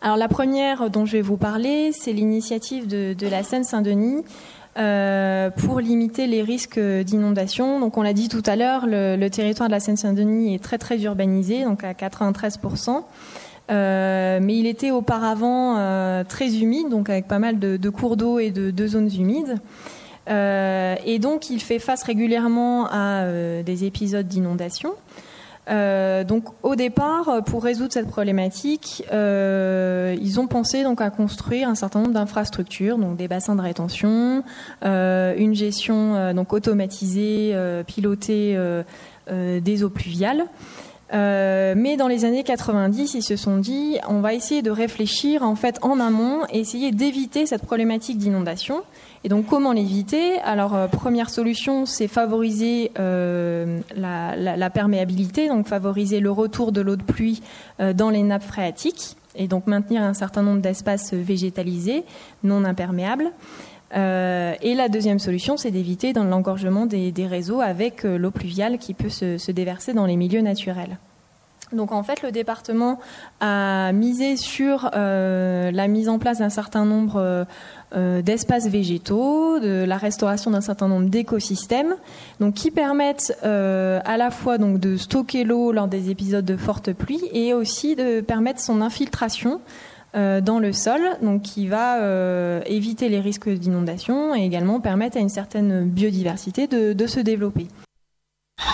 Alors la première dont je vais vous parler, c'est l'initiative de la Seine-Saint-Denis pour limiter les risques d'inondation. Donc on l'a dit tout à l'heure, le territoire de la Seine-Saint-Denis est très très urbanisé, donc à 93%. Mais il était auparavant très humide, donc avec pas mal de cours d'eau et de zones humides. Et donc il fait face régulièrement à des épisodes d'inondation. Donc au départ, pour résoudre cette problématique, ils ont pensé donc à construire un certain nombre d'infrastructures, donc des bassins de rétention, une gestion donc automatisée, pilotée des eaux pluviales. Mais dans les années 90, ils se sont dit, on va essayer de réfléchir en fait en amont et essayer d'éviter cette problématique d'inondation. Et donc, comment l'éviter ? Alors, première solution, c'est favoriser la perméabilité, donc favoriser le retour de l'eau de pluie dans les nappes phréatiques, et donc maintenir un certain nombre d'espaces végétalisés, non imperméables. Et la deuxième solution, c'est d'éviter dans l'engorgement des réseaux avec l'eau pluviale qui peut se déverser dans les milieux naturels. Donc en fait, le département a misé sur la mise en place d'un certain nombre d'espaces végétaux, de la restauration d'un certain nombre d'écosystèmes, donc qui permettent à la fois donc de stocker l'eau lors des épisodes de forte pluie et aussi de permettre son infiltration dans le sol, donc qui va éviter les risques d'inondation et également permettre à une certaine biodiversité de se développer.